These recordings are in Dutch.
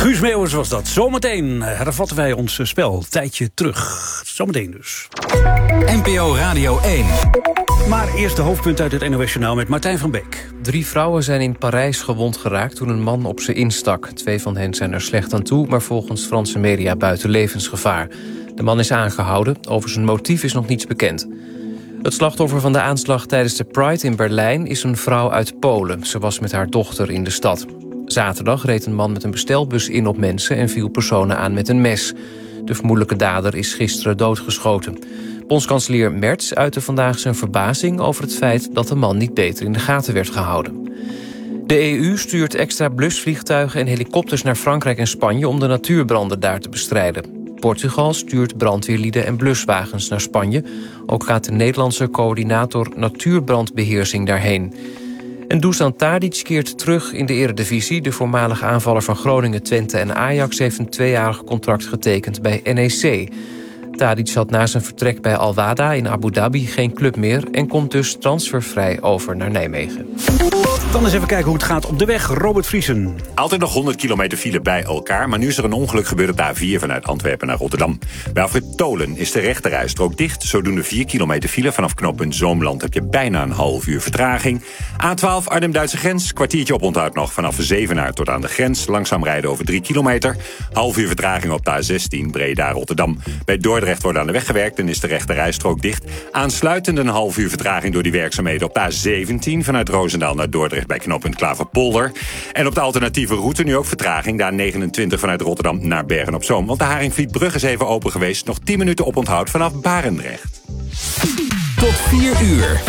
Guus Meeuwers was dat. Zometeen hervatten wij ons spel. Tijdje terug. Zometeen dus. NPO Radio 1. Maar eerst de hoofdpunt uit het NOS Journaal met Martijn van Beek. 3 vrouwen zijn in Parijs gewond geraakt toen een man op ze instak. 2 van hen zijn er slecht aan toe, maar volgens Franse media buiten levensgevaar. De man is aangehouden. Over zijn motief is nog niets bekend. Het slachtoffer van de aanslag tijdens de Pride in Berlijn is een vrouw uit Polen. Ze was met haar dochter in de stad. Zaterdag reed een man met een bestelbus in op mensen en viel personen aan met een mes. De vermoedelijke dader is gisteren doodgeschoten. Bondskanselier Merz uitte vandaag zijn verbazing over het feit dat de man niet beter in de gaten werd gehouden. De EU stuurt extra blusvliegtuigen en helikopters naar Frankrijk en Spanje om de natuurbranden daar te bestrijden. Portugal stuurt brandweerlieden en bluswagens naar Spanje. Ook gaat de Nederlandse coördinator natuurbrandbeheersing daarheen. En Dusan Tadic keert terug in de Eredivisie. De voormalige aanvaller van Groningen, Twente en Ajax heeft een 2-jarig contract getekend bij NEC. Tadic had na zijn vertrek bij Al Wahda in Abu Dhabi geen club meer en komt dus transfervrij over naar Nijmegen. Dan eens even kijken hoe het gaat op de weg. Robert Vriesen. Altijd nog 100 kilometer file bij elkaar, maar nu is er een ongeluk gebeurd op de A4 vanuit Antwerpen naar Rotterdam. Bij Afrit Tolen is de rechterrijstrook dicht. Zodoende 4 kilometer file. Vanaf knooppunt Zoomland heb je bijna een half uur vertraging. A12 Arnhem-Duitse grens, kwartiertje oponthoud nog. Vanaf Zevenaar tot aan de grens. Langzaam rijden over 3 kilometer. Half uur vertraging op de A16 Breda-Rotterdam. Bij Dordrecht wordt aan de weg gewerkt en is de rechterrijstrook dicht. Aansluitend een half uur vertraging door die werkzaamheden op de A17 vanuit Roosendaal naar Dordrecht bij knooppunt Klaverpolder. En op de alternatieve route nu ook vertraging. De A29 vanuit Rotterdam naar Bergen-op-Zoom. Want de Haringvlietbrug is even open geweest. Nog 10 minuten oponthoud vanaf Barendrecht. Tot 4 uur.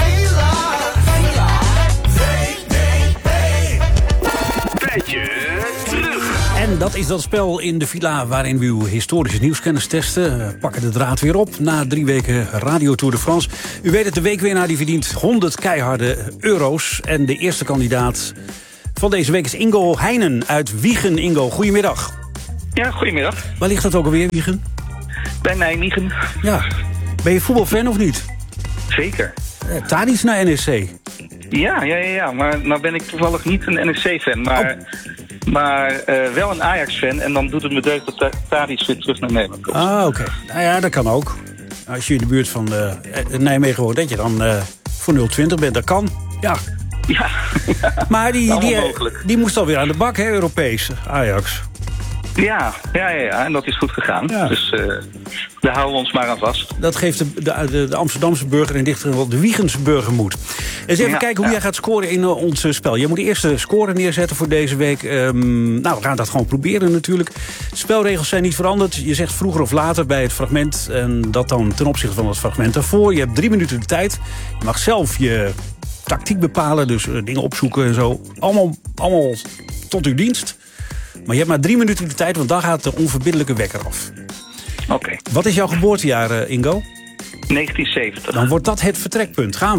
En dat is dat spel in de villa waarin we uw historische nieuwskennis testen. We pakken de draad weer op na 3 weken Radio Tour de France. U weet het, de weekwinnaar die verdient 100 keiharde euro's. En de eerste kandidaat van deze week is Ingo Heinen uit Wijchen. Ingo, goedemiddag. Ja, goedemiddag. Waar ligt dat ook alweer, Wijchen? Bij Nijmegen. Ja. Ben je voetbalfan of niet? Zeker. Tadic naar NEC. Ja. Maar nou ben ik toevallig niet een NEC-fan. Maar wel een Ajax-fan. En dan doet het me deugd dat Tadic weer terug naar Nederland komt. Ah, oké. Nou ja, dat kan ook. Als je in de buurt van Nijmegen woont, dat je dan voor 020 bent. Dat kan. Ja. Maar die moest alweer aan de bak, hè, Europees, Ajax. Ja. En dat is goed gegaan. Ja. Dus daar houden we ons maar aan vast. Dat geeft de Amsterdamse burger en dichter wel de Wijchense burger moed. Eens even kijken hoe jij gaat scoren in ons spel. Je moet de eerste score neerzetten voor deze week. We gaan dat gewoon proberen natuurlijk. De spelregels zijn niet veranderd. Je zegt vroeger of later bij het fragment. En dat dan ten opzichte van het fragment daarvoor. Je hebt 3 minuten de tijd. Je mag zelf je tactiek bepalen. Dus dingen opzoeken en zo. Allemaal tot uw dienst. Maar je hebt maar 3 minuten de tijd, want dan gaat de onverbiddelijke wekker af. Oké. Wat is jouw geboortejaar, Ingo? 1970. Dan wordt dat het vertrekpunt. Gaan we.